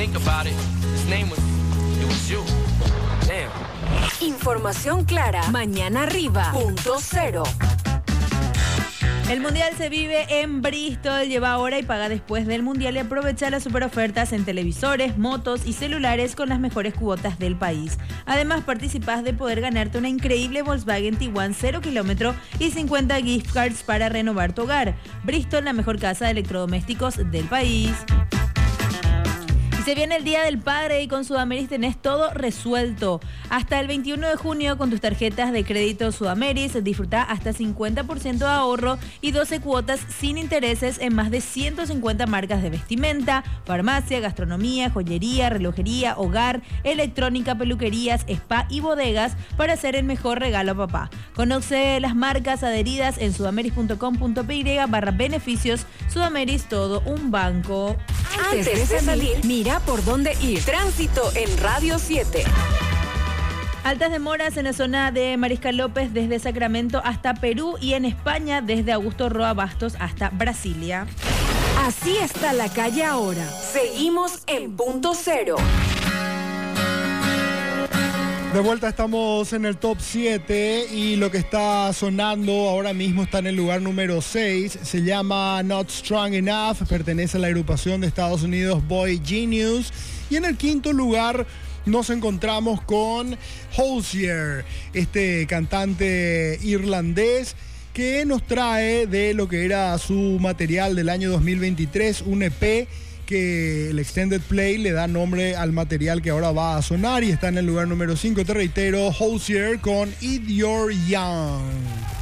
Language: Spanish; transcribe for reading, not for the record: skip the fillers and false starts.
think about it, his name was, it was you. Damn. Información clara. Mañana arriba. Punto cero. El Mundial se vive en Bristol. Lleva ahora y paga después del Mundial y aprovecha las super ofertas en televisores, motos y celulares con las mejores cuotas del país. Además, participás de poder ganarte una increíble Volkswagen Tiguan 0 kilómetro y 50 gift cards para renovar tu hogar. Bristol, la mejor casa de electrodomésticos del país. Se viene el Día del Padre y con Sudameris tenés todo resuelto. Hasta el 21 de junio con tus tarjetas de crédito Sudameris disfrutá hasta 50% de ahorro y 12 cuotas sin intereses en más de 150 marcas de vestimenta, farmacia, gastronomía, joyería, relojería, hogar, electrónica, peluquerías, spa y bodegas para hacer el mejor regalo a papá. Conoce las marcas adheridas en sudameris.com.py/beneficios. Sudameris, todo un banco. Antes de salir, mira por dónde ir. Tránsito en Radio 7. Altas demoras en la zona de Mariscal López desde Sacramento hasta Perú y en España desde Augusto Roa Bastos hasta Brasilia. Así está la calle ahora. Seguimos en punto cero. De vuelta estamos en el top 7 y lo que está sonando ahora mismo está en el lugar número 6. Se llama Not Strong Enough, pertenece a la agrupación de Estados Unidos Boy Genius. Y en el quinto lugar nos encontramos con Hozier, este cantante irlandés que nos trae de lo que era su material del año 2023, un EP que el Extended Play le da nombre al material que ahora va a sonar y está en el lugar número 5, te reitero, Hozier con If You're Young.